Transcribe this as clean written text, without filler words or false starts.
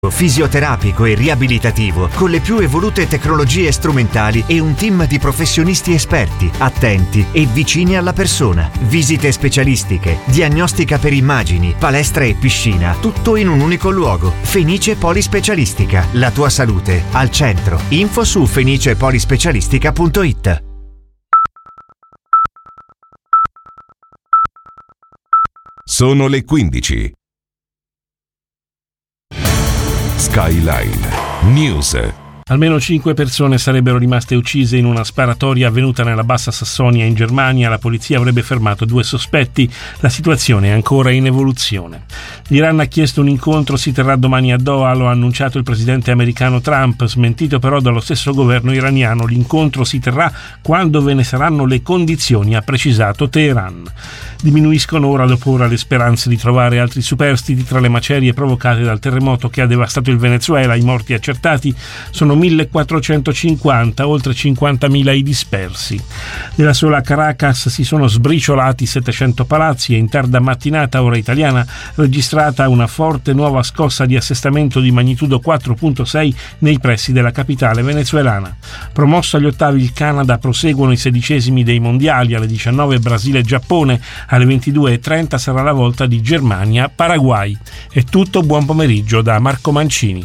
fisioterapico e riabilitativo con le più evolute tecnologie strumentali e un team di professionisti esperti, attenti e vicini alla persona. Visite specialistiche, diagnostica per immagini, palestra e piscina, tutto in un unico luogo. Fenice Polispecialistica, la tua salute al centro. Info su fenicepolispecialistica.it. Sono le 15. Skyline News. Almeno 5 persone sarebbero rimaste uccise in una sparatoria avvenuta nella Bassa Sassonia in Germania. La polizia avrebbe fermato 2 sospetti. La situazione è ancora in evoluzione. L'Iran ha chiesto un incontro, si terrà domani a Doha, lo ha annunciato il presidente americano Trump, smentito però dallo stesso governo iraniano. L'incontro si terrà quando ve ne saranno le condizioni, ha precisato Teheran. Diminuiscono ora dopo ora le speranze di trovare altri superstiti tra le macerie provocate dal terremoto che ha devastato il Venezuela. I morti accertati sono 1450, oltre 50.000 i dispersi. Nella sola Caracas si sono sbriciolati 700 palazzi e in tarda mattinata, ora italiana, registrata una forte nuova scossa di assestamento di magnitudo 4.6 nei pressi della capitale venezuelana. Promosso agli ottavi il Canada, proseguono i 16esimi dei mondiali. Alle 19 Brasile e Giappone, alle 22:30 sarà la volta di Germania-Paraguay. È tutto, buon pomeriggio da Marco Mancini.